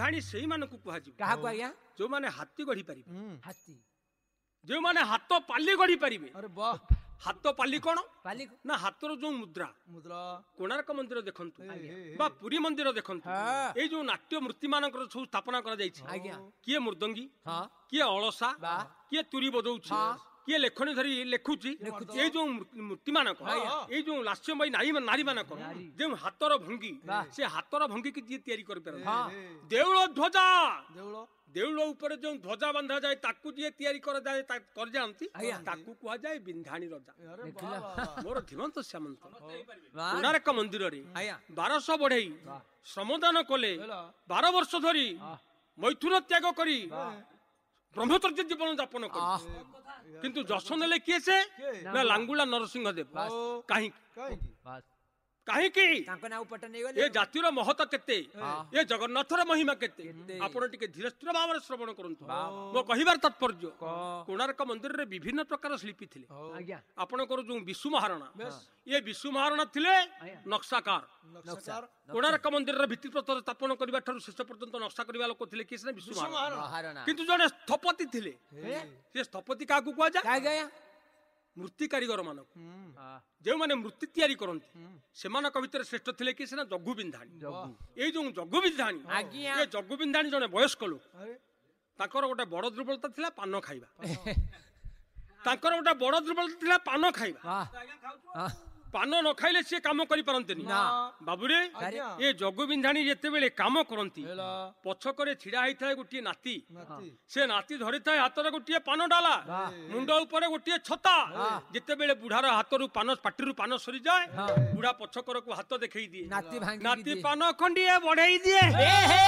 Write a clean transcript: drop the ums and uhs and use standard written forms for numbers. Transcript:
ବିନ୍ଧାणी ସେଇ ମାନଙ୍କୁ କୁହାଯିବ କାହାକୁ ଆଜ୍ଞା? ଯୋଉମାନେ ହାତୀ ଗଢି ପାରିବେ, ହାତୀ, ଯୋଉମାନେ ହାତ ପାଲି ଗଢି ପାରିବେ। अरे वाह ହାତ ପାଲି କଣ ପାଲି ନା ହାତର ଯୋଉ ମୁଦ୍ରା मुद्रा କୋଣାର୍କ ମନ୍ଦିର ଦେଖନ୍ତୁ ଆଜ୍ଞା। ବା ପୁରୀ ମନ୍ଦିର ଦେଖନ୍ତୁ, ହଁ। ଏଇ ଯୋଉ ନାଟ୍ୟ ମୂର୍ତ୍ତି ମାନଙ୍କର ସବୁ ସ୍ଥାପନା କରାଯାଇଛି। ଆଜ୍ଞା। କିଏ ମୃଦଙ୍ଗୀ, ହଁ କିଏ ଅଳସା, ବା। କିଏ ତୁରୀ ବଜଉଛି, ହଁ। କିଏ ଲେଖଣୀ ଧରି ଲେଖୁଛି। ଏଇ ଯୋଉ ମୂର୍ତ୍ତି ମାନଙ୍କ, ଏଇ ଯୋଉ ଲାସ୍ୟମୟୀ ନାରୀ ମାନଙ୍କର ଯୋଉ ହାତର ଭଙ୍ଗୀ, ସେ ହାତର ଭଙ୍ଗୀ କି ଯିଏ ତିଆରି କରିପାରନ୍ତି। ହଁ। ଦେଉଳ ଧ୍ୱଜା, देवलो ଦେଉଳ ଉପରେ ଯୋଉ ଧ୍ୱଜା ବନ୍ଧା ଯାଏ ତାକୁ ଯିଏ ତିଆରି କରାଯାଏ କରିଯାଆନ୍ତି, ଆଜ୍ଞା। ତାକୁ କୁହାଯାଏ ବିନ୍ଧାଣୀ ରଜା। अरे ଦେଖିଲ? वाह ମୋର ଧୀମନ୍ତ ସାମନ୍ତ ବା। କୋଣାର୍କ ମନ୍ଦିରରେ ଆଜ୍ଞା। 1200 ବଢେଇ ଶ୍ରମଦାନ କଲେ। ହେଲା। 12 ବର୍ଷ ଧରି ମୈଥୁନ ତ୍ୟାଗ କରି ବ୍ରହ୍ମଚର୍ଯ୍ୟ ଜୀବନ ଯାପନ କଲେ। କିନ୍ତୁ ଯଶ ନେଲେ କିଏ ସେ? ନା ଲାଙ୍ଗୁଳା ନରସିଂହ ଦେବ। କାହିଁକି? कहीं ବାସ୍। କାହିଁକି? ତାଙ୍କ ନାଁ ପଟ ଏ ନେଇଗଲେ। ଜାତିର ମହତ କେତେ, ଏ ଜଗନ୍ନାଥର ମହିମା କେତେ, କେତେ? ଆପଣ ଟିକେ ଧୀର ସ୍ଥିର ଭାବରେ ଶ୍ରବଣ କରନ୍ତୁ। ବାଃ। ମୋ କହିବାର ତାତ୍ପର୍ଯ୍ୟ, କହ। କୋଣାର୍କ ମନ୍ଦିରରେ ବିଭିନ୍ନ ପ୍ରକାର ଶିଳ୍ପୀ ଥିଲେ। ଆଜ୍ଞା। ଆପଣଙ୍କର ଯୋଉ ବିଶୁ ମହାରଣା, ବେଶ। ଏ ବିଶୁ ମହାରଣା ଥିଲେ ଆଜ୍ଞା। ନକ୍ସାକାର। नक्शा କୋଣାର୍କ ମନ୍ଦିରର ଭିତ୍ତିପ୍ରସ୍ତର ସ୍ଥାପନ କରିବା ଠାରୁ ଶେଷ ପର୍ଯ୍ୟନ୍ତ ନକ୍ସା କରିବା ଲୋକ ଥିଲେ କିଏ? ବିଶୁ ମହାରଣା। ମହାରଣା। କିନ୍ତୁ ଜଣେ ସ୍ଥପତି ଥିଲେ। ସେ ସ୍ଥପତି କାହାକୁ କୁହାଯାଏ? କାହିଁକି ଆଜ୍ଞା? ମୂର୍ତ୍ତି କାରିଗର ମାନଙ୍କୁ, ହଁ। ଯେଉଁମାନେ ମୂର୍ତ୍ତି ତିଆରି କରନ୍ତି, ସେମାନଙ୍କ ଭିତରେ ଶ୍ରେଷ୍ଠ ଥିଲେ କିଏ? ସିନା ଜଗୁ ବିନ୍ଧାଣୀ। ଜଗୁ। ଏଇ ଯୋଉ ଜଗୁ ବିନ୍ଧାଣୀ, ଆଜ୍ଞା। ଏ ଜଗୁ ବିନ୍ଧାଣୀ ଜଣେ ବୟସ୍କ ଲୋକ। अरे ତାଙ୍କର ଗୋଟେ ବଡ ଦୁର୍ବଳତା ଥିଲା ପାନ ଖାଇବା। ତାଙ୍କର ଗୋଟେ ବଡ ଦୁର୍ବଳତା ଥିଲା ପାନ ଖାଇବା। ବାଃ। ହଁ। ପାନ ନ ଖାଇଲେ ସିଏ କାମ କରିପାରନ୍ତିନି। ନା। ବାବୁରେ, ଆଜ୍ଞା। ଏ ଜଗୁ ବିନ୍ଧାଣୀ ଯେତେବେଳେ କାମ କରନ୍ତି, हेला ପଛକରେ ଛିଡା ହେଇଥାଏ ଗୋଟିଏ ନାତି। नाती ସେ ନାତି ଧରିଥାଏ ହାତରେ ଗୋଟିଏ ପାନ ଡାଲା, ମୁଣ୍ଡ ଉପରେ ଗୋଟିଏ ଛତା। ଯେତେବେଳେ ବୁଢାର ହାତରୁ ପାଟିରୁ ପାନ ସରିଯାଏ, ବୁଢା ପଛକରକୁ ହାତ ଦେଖେଇ ଦିଏ। ନାତି ଭାଙ୍ଗି ନାତି ଦିଏ। ପାନ ଖଣ୍ଡିଏ ବଢେଇ ଦିଏ। ଏ ହେ